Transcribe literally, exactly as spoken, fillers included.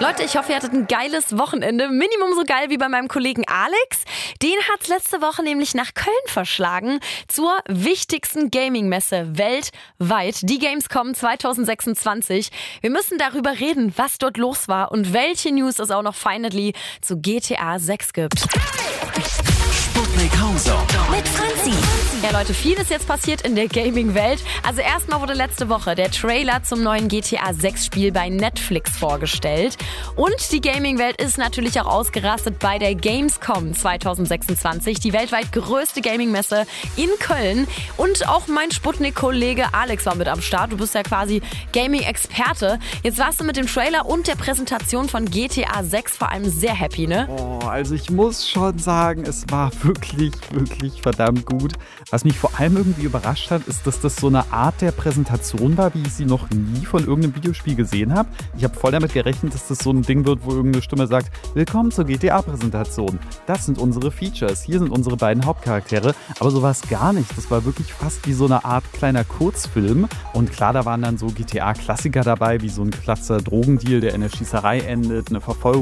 Leute, ich hoffe, ihr hattet ein geiles Wochenende. Minimum so geil wie bei meinem Kollegen Alex. Den hat's letzte Woche nämlich nach Köln verschlagen zur wichtigsten Gaming-Messe weltweit, die Gamescom zwanzig sechsundzwanzig. Wir müssen darüber reden, was dort los war und welche News es auch noch finally zu G T A sechs gibt. Sputnik Hauser Mit Franzi. Ja Leute, viel ist jetzt passiert in der Gaming-Welt. Also erstmal wurde letzte Woche der Trailer zum neuen G T A sechs Spiel bei Netflix vorgestellt. Und die Gaming-Welt ist natürlich auch ausgerastet bei der Gamescom zwanzig sechsundzwanzig, die weltweit größte Gaming-Messe in Köln. Und auch mein Sputnik-Kollege Alex war mit am Start. Du bist ja quasi Gaming-Experte. Jetzt warst du mit dem Trailer und der Präsentation von G T A sechs vor allem sehr happy, ne? Oh, also ich muss schon sagen, es war wirklich, wirklich verdammt gut. Was mich vor allem irgendwie überrascht hat, ist, dass das so eine Art der Präsentation war, wie ich sie noch nie von irgendeinem Videospiel gesehen habe. Ich habe voll damit gerechnet, dass das so ein Ding wird, wo irgendeine Stimme sagt, willkommen zur G T A-Präsentation. Das sind unsere Features, hier sind unsere beiden Hauptcharaktere. Aber so war es gar nicht. Das war wirklich fast wie so eine Art kleiner Kurzfilm. Und klar, da waren dann so G T A-Klassiker dabei, wie so ein klasser Drogendeal, der in der Schießerei endet, eine Verfolgung